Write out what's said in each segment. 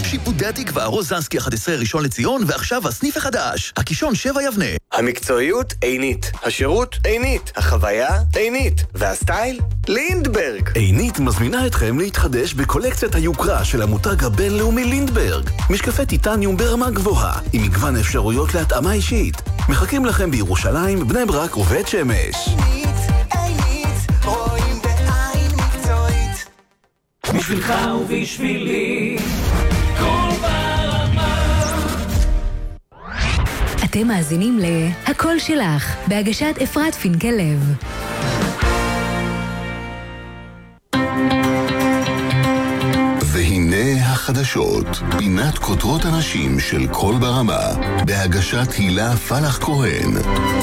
שיפודי התקווה, רוזנסקי 11 ראשון לציון, ועכשיו הסניף החדש, הקישון 7 יבנה. המקצועיות עינית, השירות עינית, החוויה עינית, והסטייל לינדברג. עינית מזמינה אתכם להתחדש בקולקציית היוקרה של המותג הבינלאומי לינדברג. משקפי טיטניום ברמה גבוהה, עם מגוון אפשרויות להתאמה אישית. מחכים לכם בירושלים, בני ברק ובית שמש. עינית, רואים בעין מקצועית. בשבילך ובשבילי, כל ברמה. אתם מאזינים ל"הכל שלך", בהגשת אפרת פינקל לב. והנה החדשות, פינת כותרות אנשים של כל ברמה, בהגשת הילה פלח כהן.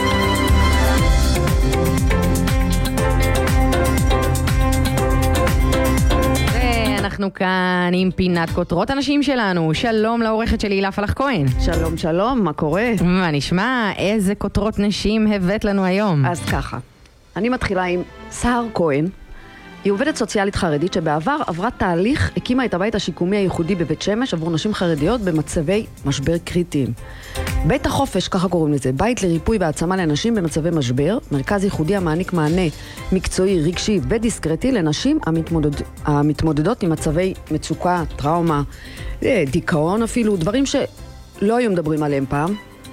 אנחנו כאן עם פינת כותרות אנשים שלנו. שלום לעורכת שלי הילה פלח כהן. שלום שלום, מה קורה? מה נשמע? איזה כותרות נשים הבאת לנו היום? אז ככה, אני מתחילה עם סהר כהן. היא עובדת סוציאלית חרדית שבעבר עברה תהליך, הקימה את הבית השיקומי הייחודי בבית שמש עבור נשים חרדיות במצבי משבר קריטיים. בית החופש, ככה קוראים לזה, בית לריפוי והעצמה לנשים במצבי משבר, מרכז ייחודי המעניק מענה מקצועי, רגשי ודיסקרטי לנשים המתמודדות עם מצבי מצוקה, טראומה, דיכאון אפילו, דברים שלא היו מדברים עליהם פעם.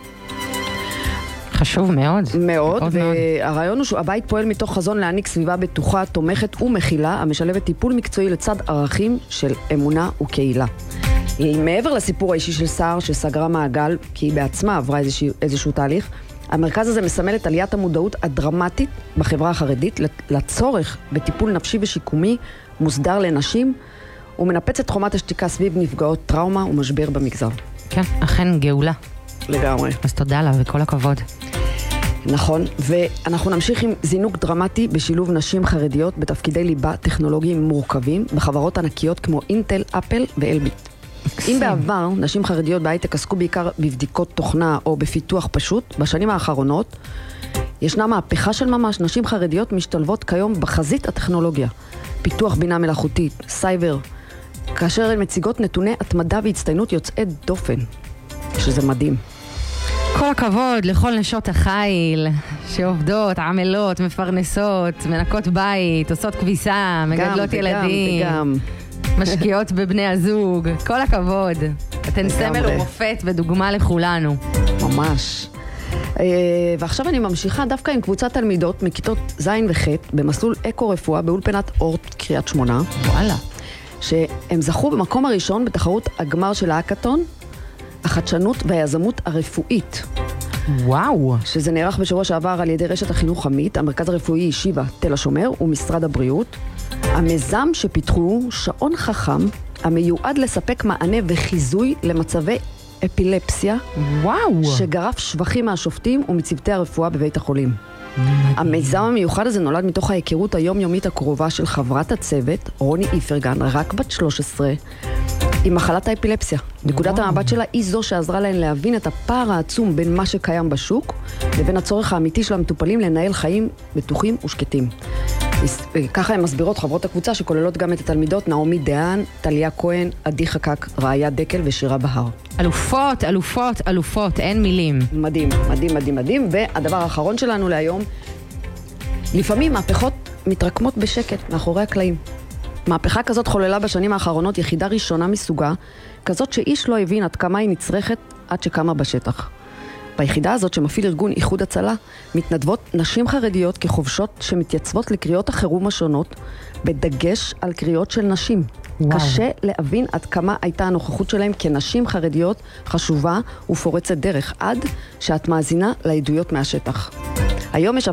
חשוב מאוד. מאוד, והרעיון הוא שהבית פועל מתוך חזון להעניק סביבה בטוחה, תומכת ומכילה, המשלבת טיפול מקצועי לצד ערכים של אמונה וקהילה. מעבר לסיפור האישי של סער שסגרה מעגל, כי היא בעצמה עברה איזשהו תהליך, המרכז הזה מסמל את עליית המודעות הדרמטית בחברה החרדית לצורך בטיפול נפשי ושיקומי מוסדר לנשים, ומנפץ את חומת השתיקה סביב נפגעות טראומה ומשבר במגזר. כן, אכן גאולה. לגמרי. אז תודה לה וכל הכבוד. נכון, ואנחנו נמשיך עם זינוק דרמטי בשילוב נשים חרדיות בתפקידי ליבה טכנולוגיים מורכבים בחברות ענקיות כמו אינטל, אפל ואלביט. אם בעבר נשים חרדיות בהייטק עסקו בעיקר בבדיקות תוכנה או בפיתוח פשוט, בשנים האחרונות ישנה מהפכה של ממש. נשים חרדיות משתלבות כיום בחזית הטכנולוגיה, פיתוח בינה מלאכותית, סייבר, כאשר הן מציגות נתוני התמדה והצטיינות יוצאי דופן, שזה מדהים. כל הכבוד לכל נשות החיל שעובדות, עמלות, מפרנסות, מנקות בית, עושות כביסה, מגדלות ילדים, משקיעות בבני הזוג. כל הכבוד. אתן סמל ומופת ודוגמה לכולנו. ממש. ועכשיו אני ממשיכה דווקא עם קבוצת תלמידות מכיתות ז' וח' במסלול אקו-רפואה באולפנת אורט קריית שמונה. וואלה. שהם זכו במקום הראשון בתחרות הגמר של האקתון, החדשנות והיזמות הרפואית. וואו. שזה נערך בשבוע שעבר על ידי רשת החינוך עמית, המרכז הרפואי שיבא תל השומר ומשרד הבריאות. המיזם שפיתחו שעון חכם המיועד לספק מענה וחיזוי למצבי אפילפסיה. וואו. שגרף שבחים מהשופטים ומצוותי הרפואה בבית החולים. המיזם המיוחד הזה נולד מתוך ההיכרות היומיומית הקרובה של חברת הצוות, רוני איפרגן, רק בת 13, עם מחלת האפילפסיה. נקודת המבט שלה היא זו שעזרה להן להבין את הפער העצום בין מה שקיים בשוק לבין הצורך האמיתי של המטופלים לנהל חיים בטוחים ושקטים. ככה הן מסבירות חברות הקבוצה שכוללות גם את התלמידות נעמי דהן, טליה כהן, עדי חקק, ראיה דקל ושירה בהר. אלופות, אלופות, אלופות, אין מילים. מדהים, מדהים, מדהים, מדהים. והדבר האחרון שלנו להיום, לפעמים מהפכות מתרקמות בשקט מאחורי הקלעים. מהפכה כזאת חוללה בשנים האחרונות יחידה ראשונה מסוגה, כזאת שאיש לא הבין עד כמה היא נצרכת עד שקמה בשטח. ביחידה הזאת שמפעיל ארגון איחוד הצלה, מתנדבות נשים חרדיות כחובשות שמתייצבות לקריאות החירום השונות, בדגש על קריאות של נשים. וואו. קשה להבין עד כמה הייתה הנוכחות שלהם כנשים חרדיות חשובה ופורצת דרך, עד שאת מאזינה לעדויות מהשטח. היום יש